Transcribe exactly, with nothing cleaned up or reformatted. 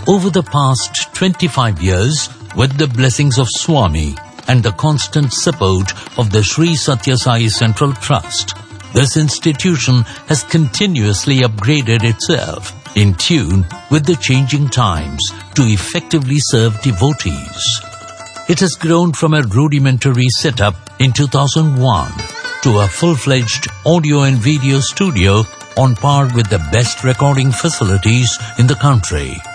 Over the past twenty-five years, with the blessings of Swami and the constant support of the Sri Satya Sai Central Trust, this institution has continuously upgraded itself in tune with the changing times to effectively serve devotees. It has grown from a rudimentary setup in two thousand one to a full-fledged audio and video studio on par with the best recording facilities in the country.